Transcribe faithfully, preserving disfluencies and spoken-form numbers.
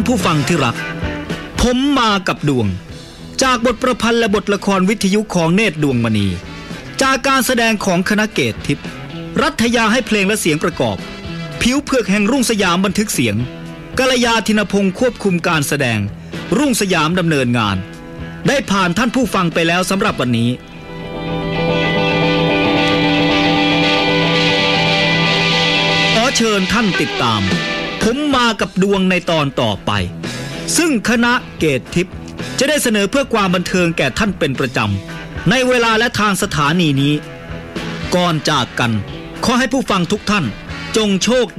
ผู้ฟังที่รักผมมากับดวงจากบทประพันธ์และบทละครวิทยุของเนตรดวงมณีจากการแสดงของคณะเกตทิพย์รัฐยาให้เพลงและเสียงประกอบผิวเผือกแห่งรุ่งสยามบันทึกเสียงกัลยาธินพงศ์ควบคุมการแสดงรุ่งสยามดำเนินงานได้ผ่านท่านผู้ฟังไปแล้วสำหรับวันนี้ขอเชิญท่านติดตามผมมากับดวงในตอนต่อไปซึ่งคณะเกตทิพย์จะได้เสนอเพื่อความบันเทิงแก่ท่านเป็นประจำในเวลาและทางสถานีนี้ก่อนจากกันขอให้ผู้ฟังทุกท่านจงโชค